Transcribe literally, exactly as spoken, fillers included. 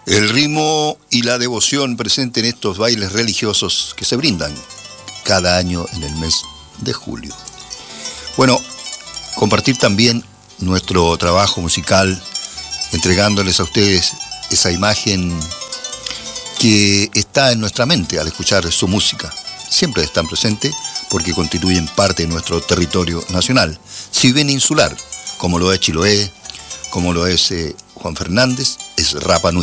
El ritmo y la devoción presente en estos bailes religiosos que se brindan cada año en el mes de julio. Bueno, compartir también nuestro trabajo musical, entregándoles a ustedes esa imagen que está en nuestra mente al escuchar su música. Siempre están presentes porque constituyen parte de nuestro territorio nacional, si bien insular, como lo es Chiloé, como lo es eh, Juan Fernández, es Rapa Nui.